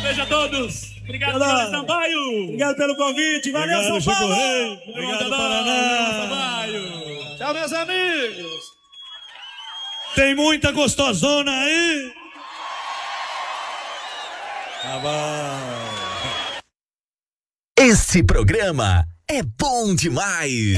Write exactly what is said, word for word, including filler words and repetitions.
Beijo a todos. Obrigado, João Sampaio. Obrigado pelo convite. Valeu, Obrigado, São Paulo. Chico. Obrigado, Paraná. Tchau, meus amigos. Tem muita gostosona aí. Tá bom. Esse programa é bom demais.